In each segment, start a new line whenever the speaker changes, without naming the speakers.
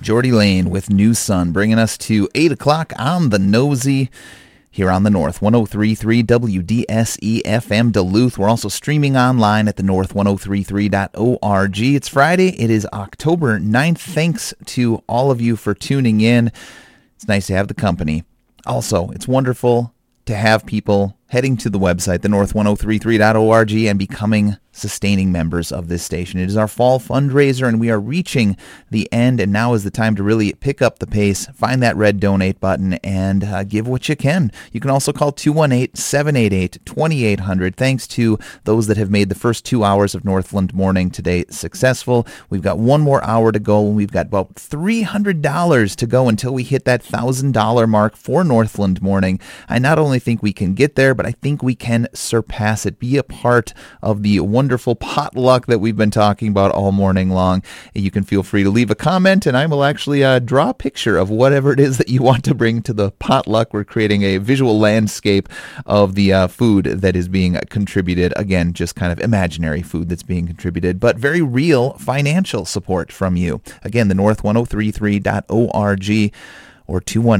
Jordy Lane with New Sun, bringing us to 8 o'clock on the Nosy here on the North 103.3 WDSE FM Duluth. We're also streaming online at the north1033.org. It's Friday. It is October 9th. Thanks to all of you for tuning in. It's nice to have the company. Also, it's wonderful to have people heading to the website, thenorth1033.org, and becoming sustaining members of this station. It is our fall fundraiser, and we are reaching the end, and now is the time to really pick up the pace, find that red donate button, and give what you can. You can also call 218-788-2800. Thanks to those that have made the first 2 hours of Northland Morning today successful. We've got one more hour to go, and we've got about $300 to go until we hit that $1,000 mark for Northland Morning. I not only think we can get there, but I think we can surpass it. Be a part of the wonderful potluck that we've been talking about all morning long. You can feel free to leave a comment, and I will actually draw a picture of whatever it is that you want to bring to the potluck. We're creating a visual landscape of the food that is being contributed. Again, just kind of imaginary food that's being contributed, but very real financial support from you. Again, the north1033.org or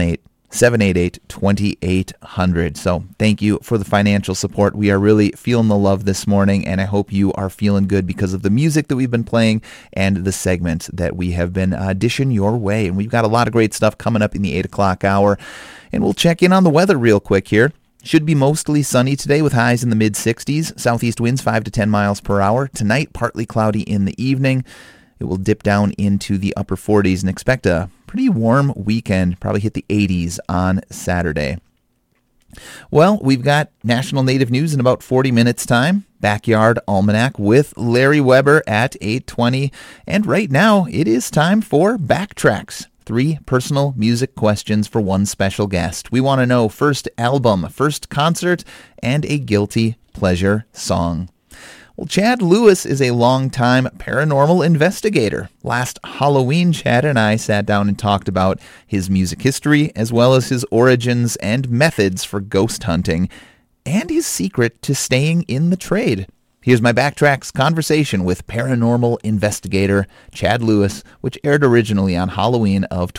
218-788-2800. So thank you for the financial support. We are really feeling the love this morning, and I hope you are feeling good because of the music that we've been playing and the segments that we have been dishing your way. And we've got a lot of great stuff coming up in the 8 o'clock hour. And we'll check in on the weather real quick here. Should be mostly sunny today with highs in the mid-60s. Southeast winds 5 to 10 miles per hour. Tonight, partly cloudy in the evening. It will dip down into the upper 40s, and expect a pretty warm weekend, probably hit the 80s on Saturday. Well, we've got National Native News in about 40 minutes' time. Backyard Almanac with Larry Weber at 8:20. And right now, it is time for Backtracks. 3 personal music questions for one special guest. We want to know first album, first concert, and a guilty pleasure song. Well, Chad Lewis is a longtime paranormal investigator. Last Halloween, Chad and I sat down and talked about his music history, as well as his origins and methods for ghost hunting, and his secret to staying in the trade. Here's my Backtracks conversation with paranormal investigator Chad Lewis, which aired originally on Halloween of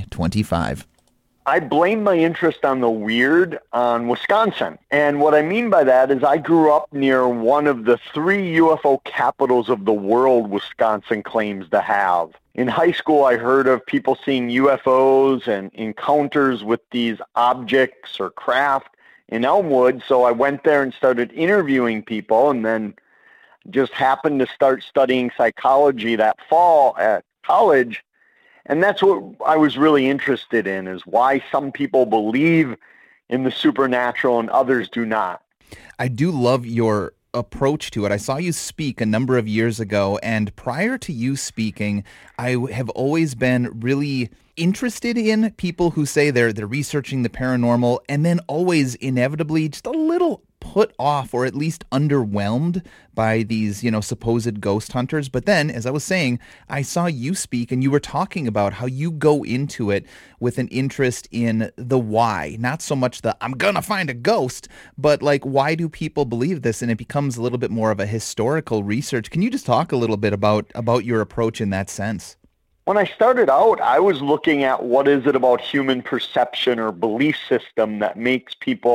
2025.
I blame my interest on the weird on Wisconsin. And what I mean by that is I grew up near one of the 3 UFO capitals of the world Wisconsin claims to have. In high school, I heard of people seeing UFOs and encounters with these objects or craft in Elmwood. So I went there and started interviewing people, and then just happened to start studying psychology that fall at college. And that's what I was really interested in, is why some people believe in the supernatural and others do not.
I do love your approach to it. I saw you speak a number of years ago, and prior to you speaking, I have always been really interested in people who say they're researching the paranormal, and then always inevitably just a little put off or at least underwhelmed by these, supposed ghost hunters. But then, as I was saying, I saw you speak, and you were talking about how you go into it with an interest in the why, not so much the I'm gonna find a ghost, but like, why do people believe this? And it becomes a little bit more of a historical research. Can you just talk a little bit about your approach in that sense?
When I started out, I was looking at what is it about human perception or belief system that makes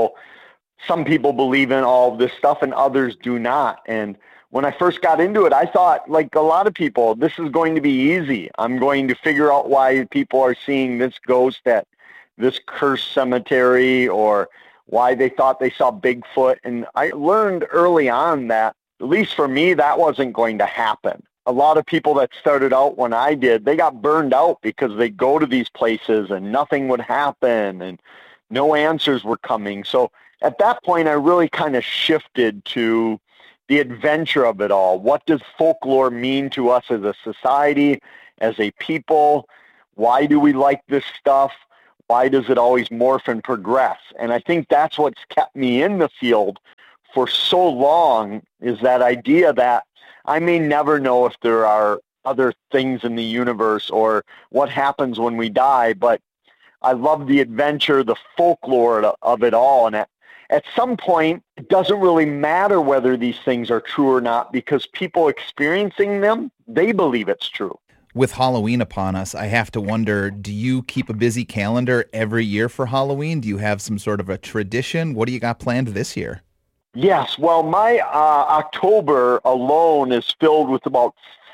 some people believe in all of this stuff and others do not. And when I first got into it, I thought, like a lot of people, this is going to be easy. I'm going to figure out why people are seeing this ghost at this cursed cemetery, or why they thought they saw Bigfoot. And I learned early on that, at least for me, that wasn't going to happen. A lot of people that started out when I did, they got burned out because they go to these places and nothing would happen and no answers were coming. So at that point, I really kind of shifted to the adventure of it all. What does folklore mean to us as a society, as a people? Why do we like this stuff? Why does it always morph and progress? And I think that's what's kept me in the field for so long, is that idea that I may never know if there are other things in the universe or what happens when we die, but I love the adventure, the folklore of it all. And at some point, it doesn't really matter whether these things are true or not, because people experiencing them, they believe it's true.
With Halloween upon us, I have to wonder, do you keep a busy calendar every year for Halloween? Do you have some sort of a tradition? What do you got planned this year?
Yes, well, my October alone is filled with about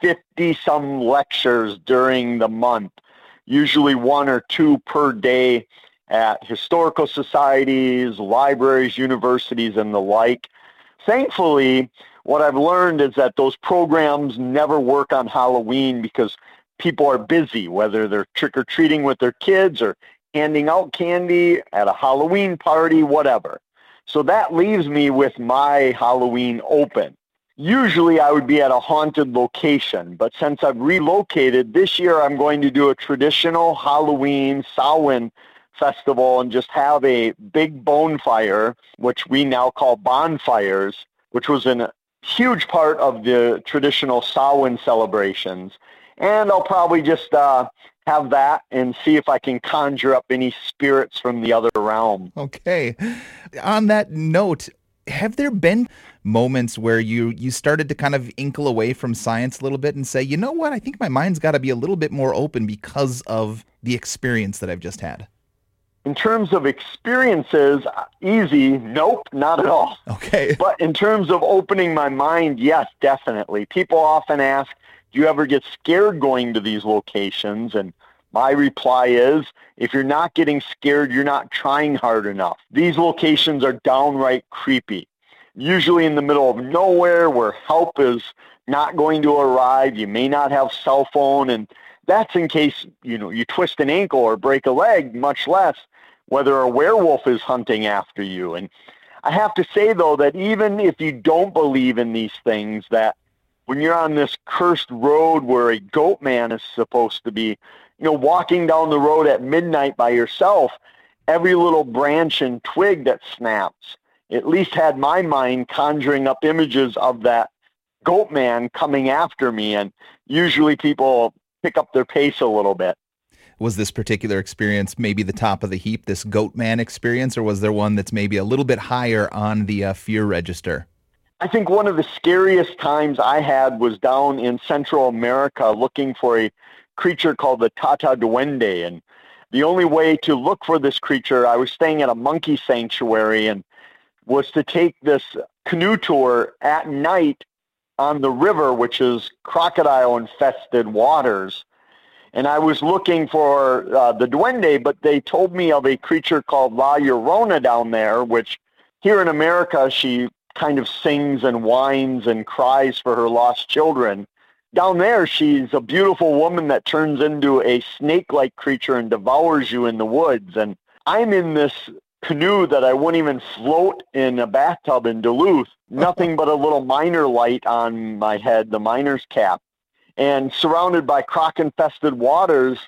50-some lectures during the month, usually one or two per day at historical societies, libraries, universities, and the like. Thankfully, what I've learned is that those programs never work on Halloween because people are busy, whether they're trick-or-treating with their kids or handing out candy at a Halloween party, whatever. So that leaves me with my Halloween open. Usually I would be at a haunted location, but since I've relocated, this year I'm going to do a traditional Halloween Samhain festival and just have a big bonfire, which we now call bonfires, which was a huge part of the traditional Samhain celebrations. And I'll probably just have that and see if I can conjure up any spirits from the other realm.
Okay. On that note, have there been moments where you started to kind of inkle away from science a little bit and say, you know what, I think my mind's got to be a little bit more open because of the experience that I've just had?
In terms of experiences, easy, nope, not at all.
Okay.
But in terms of opening my mind, yes, definitely. People often ask, do you ever get scared going to these locations? And my reply is, if you're not getting scared, you're not trying hard enough. These locations are downright creepy, usually in the middle of nowhere where help is not going to arrive. You may not have cell phone, and that's in case, you twist an ankle or break a leg, much less whether a werewolf is hunting after you. And I have to say, though, that even if you don't believe in these things, that when you're on this cursed road where a goat man is supposed to be, walking down the road at midnight by yourself, every little branch and twig that snaps at least had my mind conjuring up images of that goat man coming after me. And usually people pick up their pace a little bit.
Was this particular experience maybe the top of the heap, this goat man experience, or was there one that's maybe a little bit higher on the fear register?
I think one of the scariest times I had was down in Central America looking for a creature called the Tata Duende. And the only way to look for this creature, I was staying at a monkey sanctuary, and was to take this canoe tour at night on the river, which is crocodile-infested waters. And I was looking for the Duende, but they told me of a creature called La Llorona down there, which here in America, she kind of sings and whines and cries for her lost children. Down there, she's a beautiful woman that turns into a snake-like creature and devours you in the woods. And I'm in this canoe that I wouldn't even float in a bathtub in Duluth, nothing but a little miner light on my head, the miner's cap, and surrounded by croc-infested waters.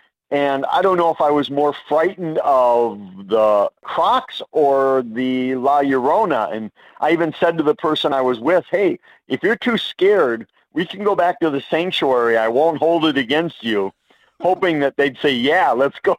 And I don't know if I was more frightened of the crocs or the La Llorona. And I even said to the person I was with, hey, if you're too scared, we can go back to the sanctuary. I won't hold it against you, hoping that they'd say, yeah, let's go.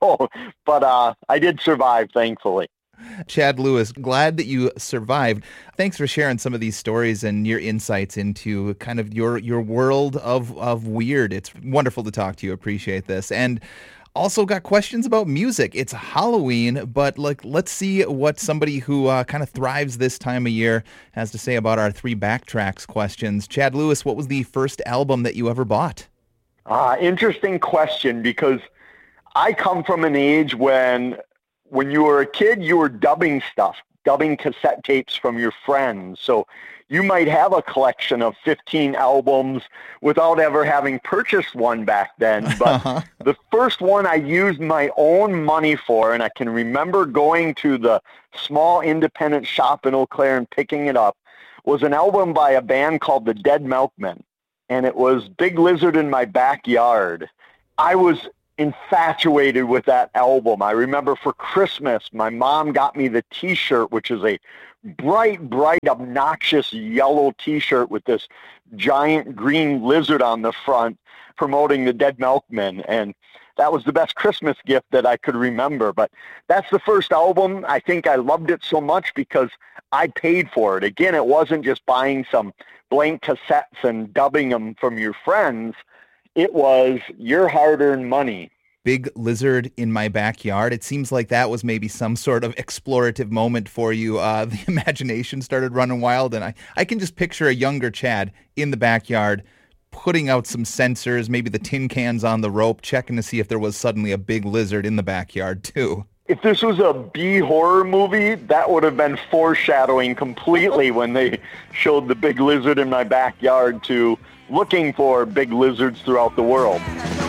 But I did survive, thankfully.
Chad Lewis, glad that you survived. Thanks for sharing some of these stories and your insights into kind of your world of weird. It's wonderful to talk to you. Appreciate this. And also got questions about music. It's Halloween, but let's see what somebody who kind of thrives this time of year has to say about our 3 backtracks questions. Chad Lewis, what was the first album that you ever bought?
Interesting question, because I come from an age when you were a kid, you were dubbing cassette tapes from your friends. So you might have a collection of 15 albums without ever having purchased one back then. But the first one I used my own money for, and I can remember going to the small independent shop in Eau Claire and picking it up, was an album by a band called the Dead Milkmen. And it was Big Lizard in My Backyard. I was infatuated with that album. I remember for Christmas, my mom got me the T-shirt, which is a bright, obnoxious yellow T-shirt with this giant green lizard on the front promoting the Dead Milkmen. And that was the best Christmas gift that I could remember. But that's the first album. I think I loved it so much because I paid for it. Again, it wasn't just buying some blank cassettes and dubbing them from your friends. It was your hard-earned money.
Big lizard in my backyard. It seems like that was maybe some sort of explorative moment for you. The imagination started running wild, and I can just picture a younger Chad in the backyard putting out some sensors, maybe the tin cans on the rope, checking to see if there was suddenly a big lizard in the backyard too.
If this was a B horror movie, that would have been foreshadowing completely when they showed the big lizard in my backyard to looking for big lizards throughout the world.